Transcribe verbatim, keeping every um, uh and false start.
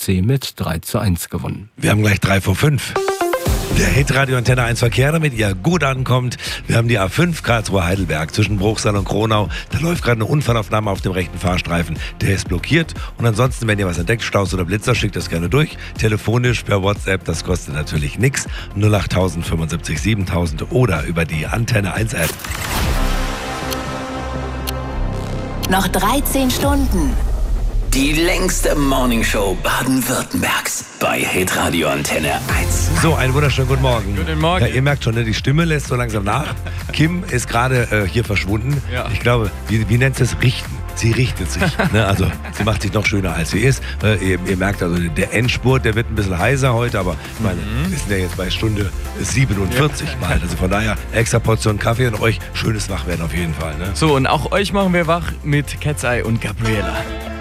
C mit drei zu eins gewonnen. Wir haben gleich drei vor fünf. Der Hitradio Antenne eins Verkehr, damit ihr gut ankommt. Wir haben die A fünf Karlsruhe-Heidelberg zwischen Bruchsal und Kronau. Da läuft gerade eine Unfallaufnahme auf dem rechten Fahrstreifen. Der ist blockiert. Und ansonsten, wenn ihr was entdeckt, Staus oder Blitzer, schickt das gerne durch. Telefonisch, per WhatsApp, das kostet natürlich nichts. null acht null null fünfundsiebzig siebentausend oder über die Antenne eins App. Noch dreizehn Stunden. Die längste Morningshow Baden-Württembergs bei Hitradio Antenne eins. So, einen wunderschönen guten Morgen. Guten Morgen. Ja, ihr merkt schon, ne, die Stimme lässt so langsam nach. Kim ist gerade äh, hier verschwunden. Ja. Ich glaube, wie, wie nennt es richten? Sie richtet sich. Ne? Also sie macht sich noch schöner, als sie ist. Äh, ihr, ihr merkt also, der Endspurt, der wird ein bisschen heiser heute, aber ich meine, Mhm. wir sind ja jetzt bei Stunde siebenundvierzig ja. Mal. Also von daher, extra Portion Kaffee und euch schönes Wachwerden auf jeden Fall. Ne? So, und auch euch machen wir wach mit Cat's Eye und Gabriela.